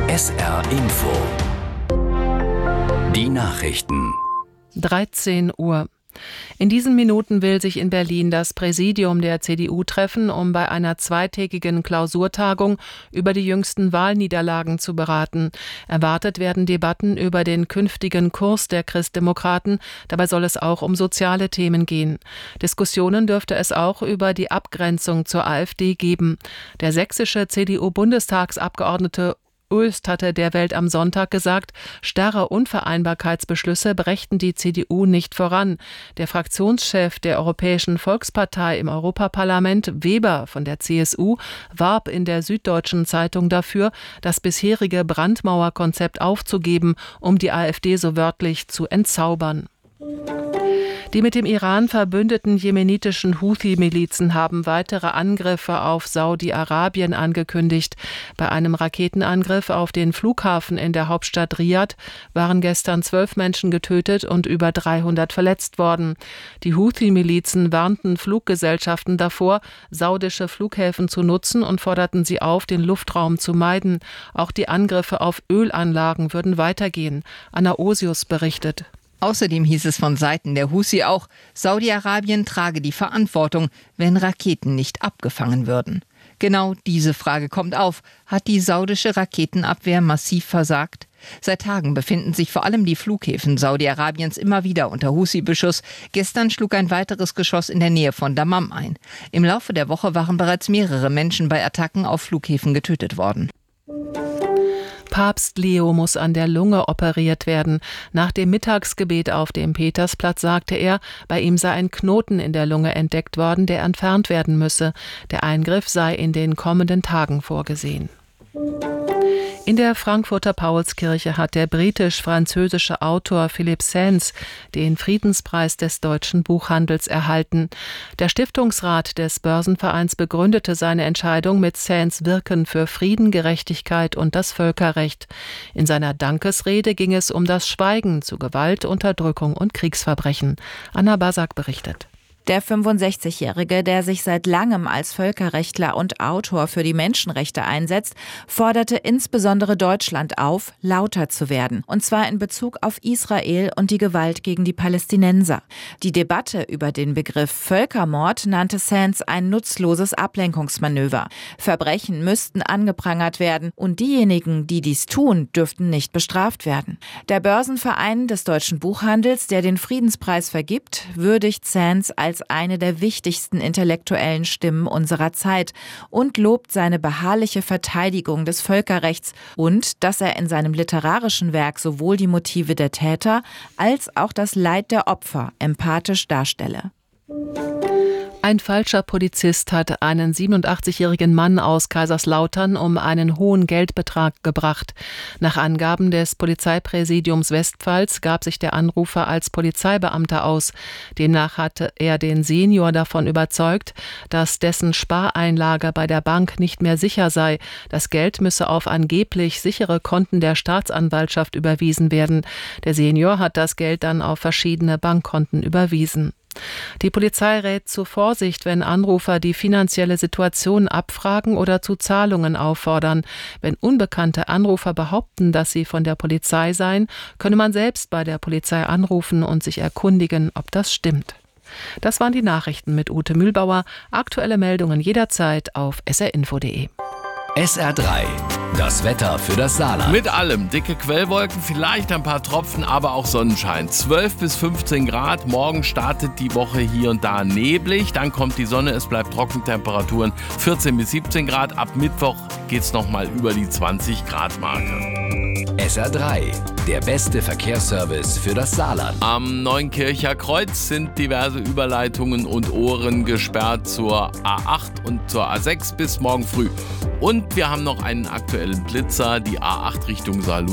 SR Info. Die Nachrichten. 13 Uhr. In diesen Minuten will sich in Berlin das Präsidium der CDU treffen, um bei einer zweitägigen Klausurtagung über die jüngsten Wahlniederlagen zu beraten. Erwartet werden Debatten über den künftigen Kurs der Christdemokraten. Dabei soll es auch um soziale Themen gehen. Diskussionen dürfte es auch über die Abgrenzung zur AfD geben. Der sächsische CDU-Bundestagsabgeordnete Ulst hatte der Welt am Sonntag gesagt, starre Unvereinbarkeitsbeschlüsse brächten die CDU nicht voran. Der Fraktionschef der Europäischen Volkspartei im Europaparlament, Weber von der CSU, warb in der Süddeutschen Zeitung dafür, das bisherige Brandmauerkonzept aufzugeben, um die AfD so wörtlich zu entzaubern. Die mit dem Iran verbündeten jemenitischen Houthi-Milizen haben weitere Angriffe auf Saudi-Arabien angekündigt. Bei einem Raketenangriff auf den Flughafen in der Hauptstadt Riad waren gestern 12 Menschen getötet und über 300 verletzt worden. Die Houthi-Milizen warnten Fluggesellschaften davor, saudische Flughäfen zu nutzen und forderten sie auf, den Luftraum zu meiden. Auch die Angriffe auf Ölanlagen würden weitergehen. Anna Osius berichtet. Außerdem hieß es von Seiten der Houthi auch, Saudi-Arabien trage die Verantwortung, wenn Raketen nicht abgefangen würden. Genau diese Frage kommt auf. Hat die saudische Raketenabwehr massiv versagt? Seit Tagen befinden sich vor allem die Flughäfen Saudi-Arabiens immer wieder unter Houthi-Beschuss. Gestern schlug ein weiteres Geschoss in der Nähe von Dammam ein. Im Laufe der Woche waren bereits mehrere Menschen bei Attacken auf Flughäfen getötet worden. Papst Leo muss an der Lunge operiert werden. Nach dem Mittagsgebet auf dem Petersplatz sagte er, bei ihm sei ein Knoten in der Lunge entdeckt worden, der entfernt werden müsse. Der Eingriff sei in den kommenden Tagen vorgesehen. In der Frankfurter Paulskirche hat der britisch-französische Autor Philippe Sands den Friedenspreis des deutschen Buchhandels erhalten. Der Stiftungsrat des Börsenvereins begründete seine Entscheidung mit Sands Wirken für Frieden, Gerechtigkeit und das Völkerrecht. In seiner Dankesrede ging es um das Schweigen zu Gewalt, Unterdrückung und Kriegsverbrechen. Anna Basak berichtet. Der 65-Jährige, der sich seit langem als Völkerrechtler und Autor für die Menschenrechte einsetzt, forderte insbesondere Deutschland auf, lauter zu werden. Und zwar in Bezug auf Israel und die Gewalt gegen die Palästinenser. Die Debatte über den Begriff Völkermord nannte Sands ein nutzloses Ablenkungsmanöver. Verbrechen müssten angeprangert werden und diejenigen, die dies tun, dürften nicht bestraft werden. Der Börsenverein des deutschen Buchhandels, der den Friedenspreis vergibt, würdigt Sands als eine der wichtigsten intellektuellen Stimmen unserer Zeit und lobt seine beharrliche Verteidigung des Völkerrechts und dass er in seinem literarischen Werk sowohl die Motive der Täter als auch das Leid der Opfer empathisch darstelle. Ein falscher Polizist hat einen 87-jährigen Mann aus Kaiserslautern um einen hohen Geldbetrag gebracht. Nach Angaben des Polizeipräsidiums Westpfalz gab sich der Anrufer als Polizeibeamter aus. Demnach hatte er den Senior davon überzeugt, dass dessen Spareinlage bei der Bank nicht mehr sicher sei. Das Geld müsse auf angeblich sichere Konten der Staatsanwaltschaft überwiesen werden. Der Senior hat das Geld dann auf verschiedene Bankkonten überwiesen. Die Polizei rät zur Vorsicht, wenn Anrufer die finanzielle Situation abfragen oder zu Zahlungen auffordern. Wenn unbekannte Anrufer behaupten, dass sie von der Polizei seien, könne man selbst bei der Polizei anrufen und sich erkundigen, ob das stimmt. Das waren die Nachrichten mit Ute Mühlbauer. Aktuelle Meldungen jederzeit auf srinfo.de. SR3, das Wetter für das Saarland. Mit allem, dicke Quellwolken, vielleicht ein paar Tropfen, aber auch Sonnenschein. 12 bis 15 Grad, morgen startet die Woche hier und da neblig, dann kommt die Sonne, es bleibt Trockentemperaturen 14 bis 17 Grad. Ab Mittwoch geht's nochmal über die 20 Grad Marke. SR3, der beste Verkehrsservice für das Saarland. Am Neunkircher Kreuz sind diverse Überleitungen und Ohren gesperrt zur A8 und zur A6 bis morgen früh. Und wir haben noch einen aktuellen Blitzer, die A8 Richtung Saarlouis.